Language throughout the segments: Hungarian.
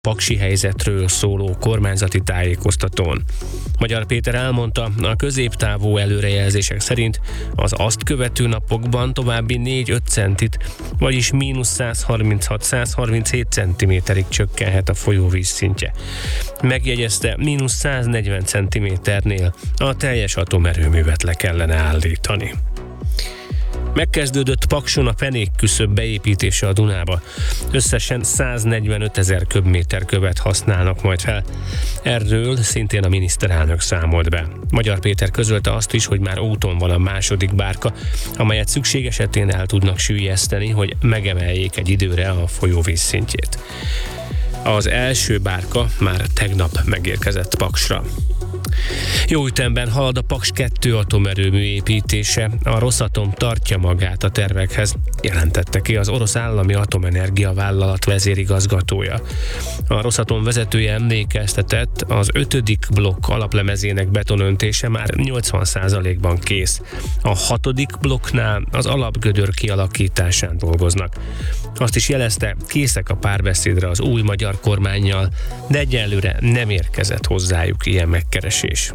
paksi helyzetről szóló kormányzati tájékoztatón. Magyar Péter elmondta, a középtávú előrejelzések szerint az azt követő napokban további 4-5 centit, vagyis mínusz 136-137 centiméterig csökkenhet a folyóvíz szintje. Megjegyezte, mínusz 140 centiméternél a teljes atomerőművet le kellene állítani. Megkezdődött Pakson a fenékküszöb beépítése a Dunába. Összesen 145 000 köbméter követ használnak majd fel. Erről szintén a miniszterelnök számolt be. Magyar Péter közölte azt is, hogy már úton van a második bárka, amelyet szükség esetén el tudnak süllyeszteni, hogy megemeljék egy időre a folyóvíz szintjét. Az első bárka már tegnap megérkezett Paksra. Jó ütemben halad a Paks 2 atomerőmű építése, a Rosatom tartja magát a tervekhez, jelentette ki az orosz állami atomenergia vállalat vezérigazgatója. A Rosatom vezetője emlékeztetett, az 5. blokk alaplemezének betonöntése már 80%-ban kész. A 6. blokknál az alapgödör kialakításán dolgoznak. Azt is jelezte, készek a párbeszédre az új magyar kormánnyal, de egyelőre nem érkezett hozzájuk ilyen megkeresés.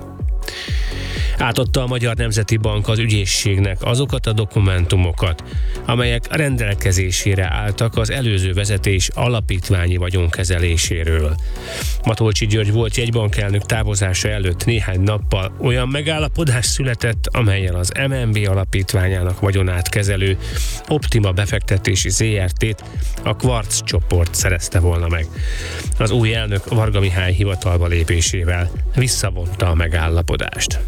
Átadta a Magyar Nemzeti Bank az ügyészségnek azokat a dokumentumokat, amelyek rendelkezésére álltak az előző vezetés alapítványi vagyonkezeléséről. Matolcsy György volt jegybankelnök távozása előtt néhány nappal olyan megállapodás született, amellyel az MNB alapítványának vagyonát kezelő Optima befektetési ZRT-t a Quartz csoport szerezte volna meg. Az új elnök Varga Mihály hivatalba lépésével visszavonta a megállapodást.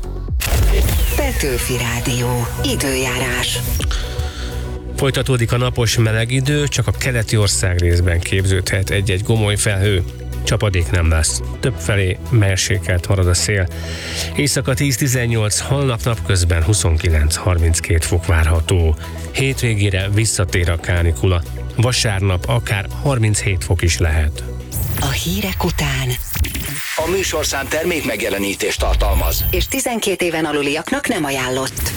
Petőfi Rádió. Időjárás. Folytatódik a napos meleg idő, csak a keleti országrészben képződhet egy-egy gomoly felhő. Csapadék nem lesz. Többfelé mérsékelt marad a szél. Éjszaka 10-18, holnap napközben 29-32 fok várható. Hétvégére visszatér a kánikula. Vasárnap akár 37 fok is lehet. A hírek után A műsorszám termék megjelenítést tartalmaz, és 12 éven aluliaknak nem ajánlott.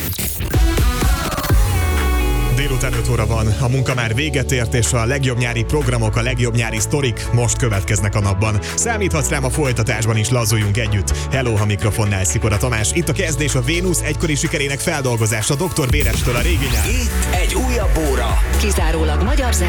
Délután 5 óra van, a munka már véget ért, és a legjobb nyári programok, a legjobb nyári sztorik most következnek a napban. Számíthatsz rám a folytatásban is, lazuljunk együtt. Hello, a mikrofonnál Szikora Tamás. Itt a kezdés, a Vénusz egykori sikerének feldolgozása Dr. Bérestől a régi nyár. itt egy újabb óra. Kizárólag magyar zene.